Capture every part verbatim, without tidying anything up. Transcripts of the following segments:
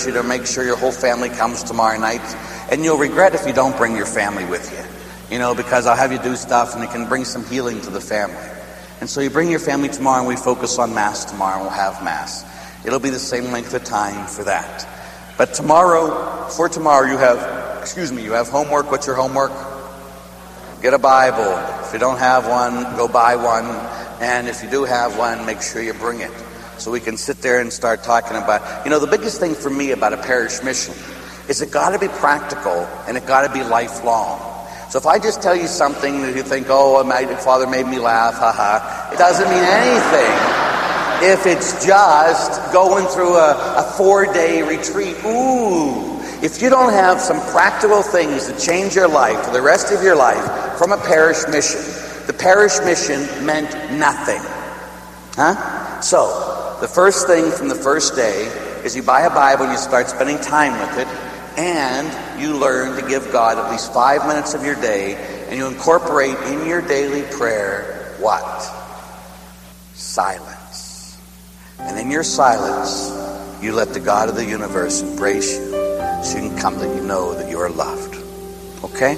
you to make sure your whole family comes tomorrow night. And you'll regret if you don't bring your family with you. You know, because I'll have you do stuff and it can bring some healing to the family. And so you bring your family tomorrow and we focus on Mass tomorrow and we'll have Mass. It'll be the same length of time for that. But tomorrow, for tomorrow you have, excuse me, you have homework. What's your homework? Get a Bible. If you don't have one, go buy one. And if you do have one, make sure you bring it. So we can sit there and start talking about, you know, the biggest thing for me about a parish mission is it got to be practical and it got to be lifelong. So if I just tell you something that you think, oh, my Father made me laugh, haha, it doesn't mean anything if it's just going through a, a four-day retreat. Ooh, if you don't have some practical things that change your life for the rest of your life from a parish mission, the parish mission meant nothing. Huh? So, the first thing from the first day is you buy a Bible and you start spending time with it. And you learn to give God at least five minutes of your day, and you incorporate in your daily prayer what? Silence. And in your silence, you let the God of the universe embrace you so you can come that you know that you are loved. Okay?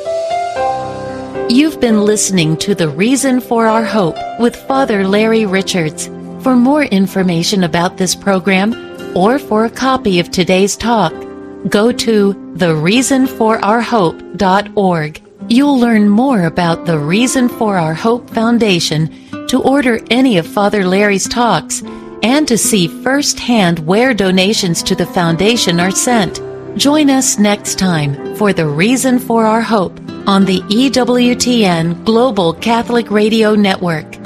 You've been listening to The Reason for Our Hope with Father Larry Richards. For more information about this program, or for a copy of today's talk, go to the reason for our hope dot org. You'll learn more about the Reason for Our Hope Foundation, to order any of Father Larry's talks, and to see firsthand where donations to the foundation are sent. Join us next time for the Reason for Our Hope on the E W T N Global Catholic Radio Network.